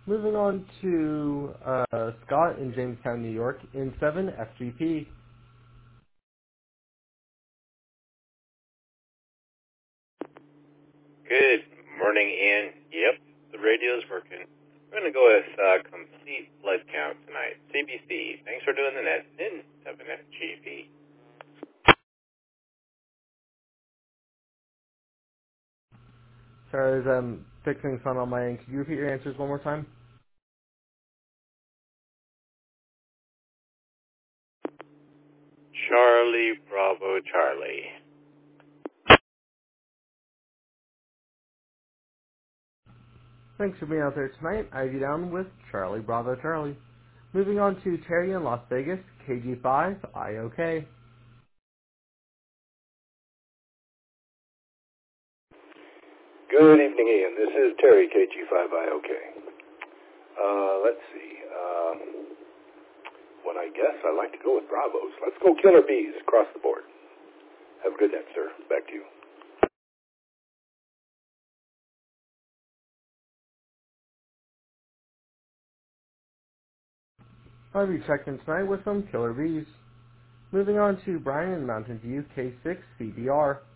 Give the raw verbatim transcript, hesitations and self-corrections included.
Moving on to uh, Scott in Jamestown, New York, in seven F G P. Good morning, Ian. Yep, the radio's working. We're going to go with uh, complete blood count tonight. C B C, thanks for doing the net in seven F G P. Sorry, I was um, fixing something on my end. Could you repeat your answers one more time? Charlie, Bravo, Charlie. Thanks for being out there tonight. I have you down with Charlie Bravo Charlie. Moving on to Terry in Las Vegas, K G five, I O K. Good evening, Ian. This is Terry, K G five I O K. Uh, let's see. Uh, what I guess I like to go with Bravos. Let's go Killer Bees across the board. Have a good night, sir. Back to you. I'll be checking tonight with some Killer Bees. Moving on to Brian in Mountain View, K six, C B R.